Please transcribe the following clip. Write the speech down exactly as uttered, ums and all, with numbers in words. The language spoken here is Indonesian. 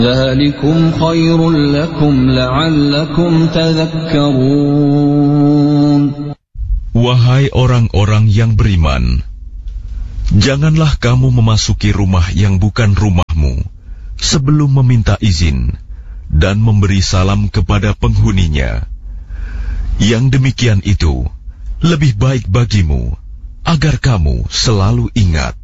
ذلكم خير لكم لعلكم تذكرون. Wahai orang-orang yang beriman, janganlah kamu memasuki rumah yang bukan rumahmu sebelum meminta izin dan memberi salam kepada penghuninya. Yang demikian itu lebih baik bagimu, agar kamu selalu ingat.